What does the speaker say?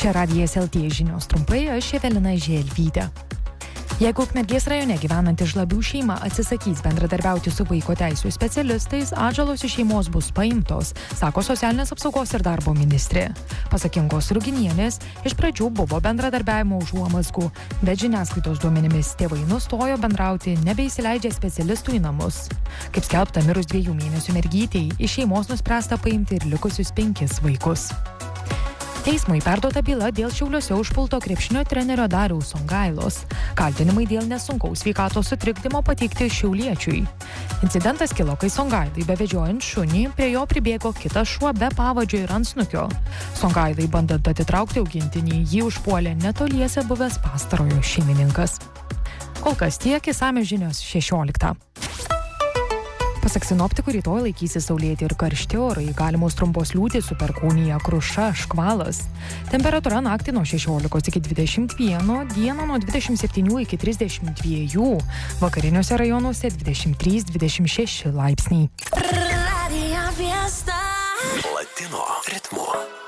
Čia Radijas LT žinios trumpai, aš Evelina Želvytė. Jeigu Ukmergės rajone gyvenanti Žlabių šeima atsisakys bendradarbiauti su vaiko teisių specialistais, atžalos iš šeimos bus paimtos, sako socialinės apsaugos ir darbo ministrė. Pasak Ingos Ruginienės, iš pradžių buvo bendradarbiavimo užuomazgų, bet žiniasklaidos duomenimis tėvai nustojo bendrauti, nebeįsileidžia specialistų į namus. Kaip skelbta, mirus 2 mėnesių mergytei, iš šeimos nuspręsta paimti ir likusius 5 vaikus. Teismui perduota byla dėl Šiauliuose užpulto krepšinio trenerio Dariaus Songailos. Kaltinimai dėl nesunkaus sveikatos sutrikdymo pateikti šiauliečiui. Incidentas kilo, kai Songailai bevedžiojant šunį, prie jo pribėgo kitas šuo be pavadžio ir antsnukio. Songailai bandant atitraukti augintinį, jį užpuolė netoliese buvęs pastarojo šeimininkas. Kol kas tiek, išsamios žinios 16. Pasak sinoptikų, rytoj laikysis saulėti ir karšti orai, galimos trumpos liūtys su perkūnija, kruša, škvalas. Temperatūra naktį nuo 16 iki 21, dieną nuo 27 iki 32, vakariniuose rajonuose 23-26 laipsniai. Latino ritmu.